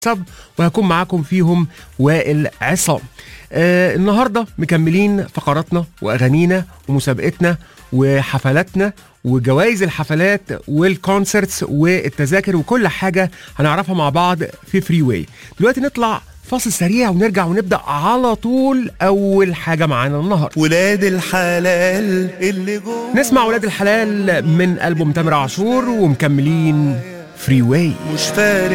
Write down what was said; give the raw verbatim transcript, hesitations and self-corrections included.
سب وهكون معاكم فيهم وائل عصام. آه النهارده مكملين فقراتنا واغانينا ومسابقتنا وحفلاتنا وجوائز الحفلات والكونسرتس والتذاكر وكل حاجه هنعرفها مع بعض في فري واي. دلوقتي نطلع فاصل سريع ونرجع ونبدا على طول. اول حاجه معانا النهارده ولاد الحلال اللي جوه، نسمع ولاد الحلال من ألبوم تامر عاشور ومكملين فري واي. مش فارق